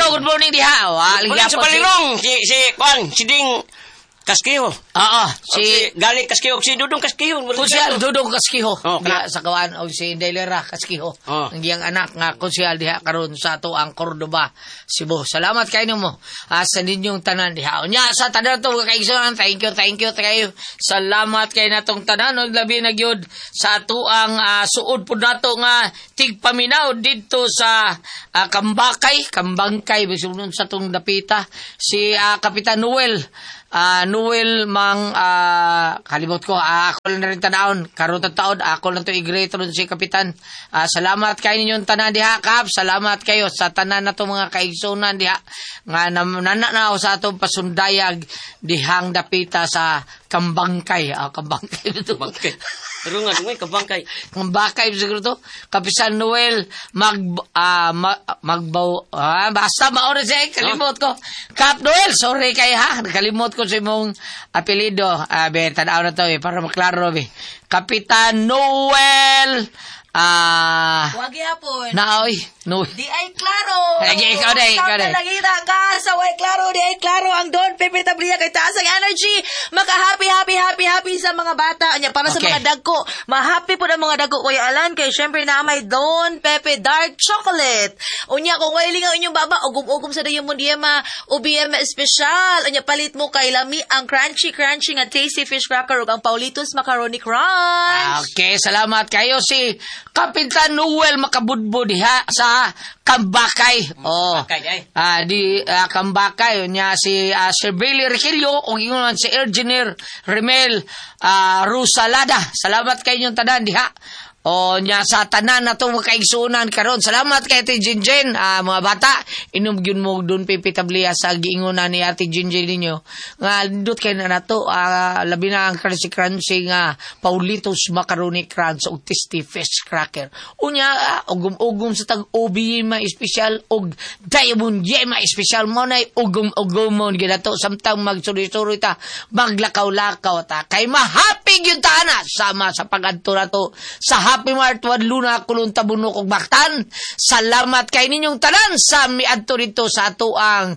good morning diha. Wala sa palirong. Si Ding Kaskiho. Si Gali Kaskiho, si Dudong Kaskiho. Konsyal Dudong Kaskiho. Sa kawan og si Delera Kaskiho. Ang iyang anak nga konsyal diha karon sa ato ang Cordoba, Cebu. Salamat kayo mo sa ninyong tanan diha. Unya sa tanan to kaigsoon, thank you kayo. Salamat kay natong tanan og labi na gyud sa ato ang suod pud nato nga tigpaminaw didto sa Kambangkay bisun sa tong dapita si Kapitan Noel kalimot ko, ako lang na rin tanaon, karutang taon, ako lang to i-greet ron si Kapitan. Salamat kayo ninyong tanan diha, Kap. Salamat kayo sa tanan na to mga kaigsunan diha. Nga nananaw sa atong pasundayag dihang dapita sa Kambangkay. Kambangkay ito. Pero nga, may Kambangkay. Kambangkay, siguro to. Kapitan Noel, basta mauna siya, kalimot ko. Kap Noel, sorry kayo ha, kalimot ko sa mong apelido. Tanaw na to para maklaro. Kapitan Noel, wag yapon. Naoy, no. Di ay klaro. Ikaw day. Nagita ka sa way klaro, di ay klaro ang Don Pepe Tablia kay taas ang energy. Maka-happy sa mga bata. Anya para sa mga dagko. Ma-happy po ang mga dagko Kuya Alan kay syempre na may Don Pepe Dark Chocolate. Unya kung wailing ang inyong baba, ugum-ugum sa dayon mo diema, UBM special. Anya palit mo kay lami ang crunchy nga tasty fish cracker ug ang Paulitos Macaroni Crunch. Okay, salamat kayo si Kapitan Noel makabudbud diha sa Kambakay. Kambakay nya si Sir Billy Regilio o ingon si Engineer Remel Rosalada. Salamat kay inyong tanan diha. Nya sa tanan na itong makaigsunan karon. Salamat kay Ate Jinjen, mga bata. Inom yun mo doon pipitablia sa giingunan ni Ate Jinjen ninyo. Nga, doon kayo na to, labi na ang crunchy nga Paulitos Macaroni Crunch o Tasty Fish Cracker. Unya, ugum-ugum sa tag-ubi ma espesyal og Diamond Yema espesyal mo na ugum-ugum mo ginato. Samtang magsuri-suri ta, maglakaw-lakaw ta. Kay mahapig yung tana sama sa pag-adto na to sa Happy Mart Wadluna Kulunta Bunok ug Baktan. Salamat kay ninyong tanan sa miadto dito sa ato ang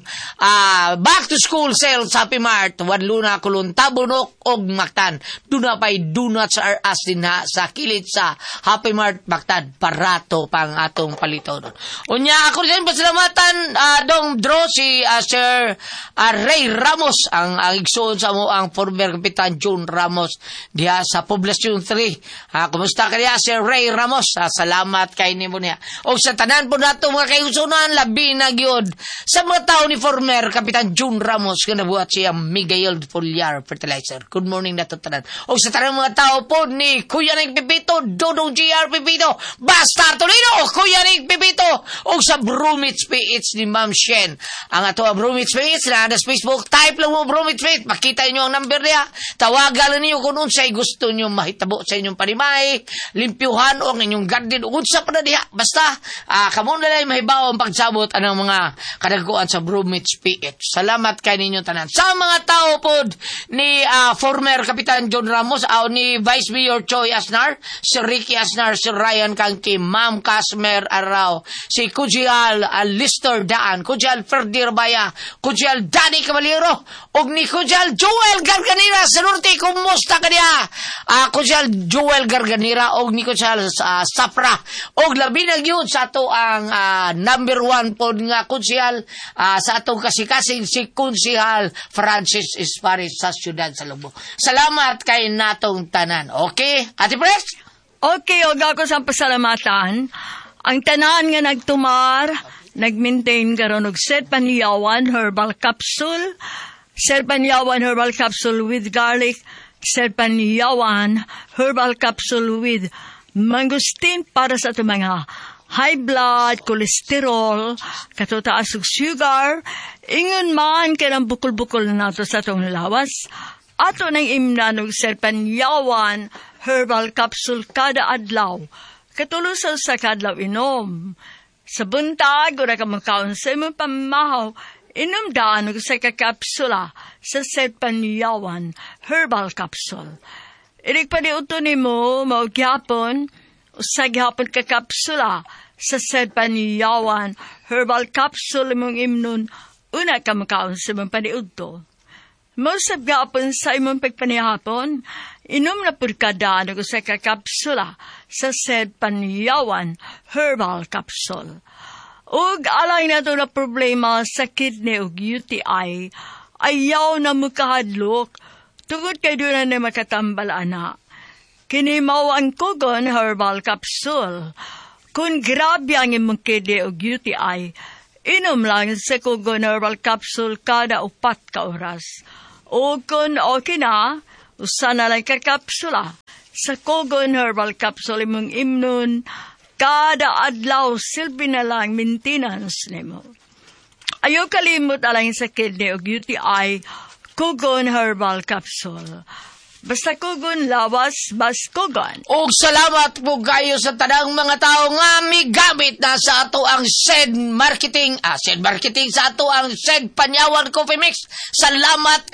back to school sale sa Happy Mart Wadluna Kulunta Bunok ug Baktan. Duna pay donuts are as din ha sa kilid sa Happy Mart Baktan. Parato pang atong palito doon. Unya ako din pasalamatan dong draw si Sir Ray Ramos ang igsoon sa mo ang former Kapitan John Ramos diha sa Poblacion 3. Kumusta kaya Sir Ray Ramos? Salamat kay nimo niya. O sa tanan po nato mga kayusunan, labi na gyud sa mga tao ni former Kapitan John Ramos nga nabuhat siya Miguel Foliar Fertilizer. Good morning nato tanan. O sa tanan mga tao po ni Kuya Ning Pipito, Dodong GR Pipito, Basta Tolino, Kuya Ning Pipito, o sa Bromits PH ni Ma'am Shen. Ang ato ang Bromits PH na sa Facebook, type lang mo Bromits PH, makita niyo ang number niya, tawagan niyo kung unsay gusto niyo mahitabo sa inyong panimay, limpyuhan o ang inyong garden o unsa pa na diha. Basta, kamo na lang mahibaw ang pagsabot anang mga kadagkuan sa Bromwich PH. Salamat kay ninyo tanan. Sa mga tao pod ni former Kapitan John Ramos, ni Vice Mayor Choi Asnar, si Ricky Asnar, si Ryan Kangki, Ma'am Casmer Arao, si Kujial Lister Daan, Kujial Ferdi Rabaya, Kujial Danny Cavalero, og ni Kujial Joel Garganira sa Norte. Kumusta ka niya? Kujial Joel Garganira og ni Kujial Safra. Og labi na gyud sa ato ang number 1 pod nga Kujial sa atong kasikasing si Kunsihal Francis Esparis sa siyudad sa Lubo. Salamat kay natong tanan. Okay? Ate Pres? Okay, og ako sa pasalamatan. Ang tanan nga nagtumar, nag-maintain karon og Sir Panyawan Herbal Capsule, Sir Panyawan Herbal Capsule with garlic, Sir Panyawan Herbal Capsule with mangosteen para sa ato mga high blood, cholesterol, katutaas og sugar, ingon man kanang bukol-bukol na nato sa atong lawas. Ato nang imnanog Sir Panyawan Herbal Capsule kada adlaw. Katulusaw sa kadlaw inom. Sa buntag, ura ka magkaon sa imong pamahaw, inom daan og sa kakapsula sa Sir Panyawan Herbal Capsule. Irig pa di uto ni mo, maugyapon, usag hapon kakapsula sa said Panyawan Herbal Capsule imong imnon una ka makaon sa imong paniudto. Mosab gapon sa imong pagpanihapon, inom na pud kada ko sa kakapsula sa said Panyawan Herbal Capsule. Ug alay na to na problema sa kidney ug UTI, ayaw na mukahadlok, tungod kay doon na makatambal ana. Kini mao ang Kugon Herbal Capsule. Kung grabe ang imong kidney ug UTI, inom lang sa Kugon Herbal Capsule kada 4 ka oras. O kung okay na, usa na lang kakapsula sa Kugon Herbal Capsule imong imnon, kada adlaw silbi na lang maintenance nimo. Ayaw kalimot alang sa kidney ug UTI, Kugon Herbal Capsule. Basta Kugon lawas, bas Kugon. Og salamat po kayo sa tanang mga tao nga migamit na sa ato ang SED Marketing sa ato ang SED Panyawan Coffee Mix. Salamat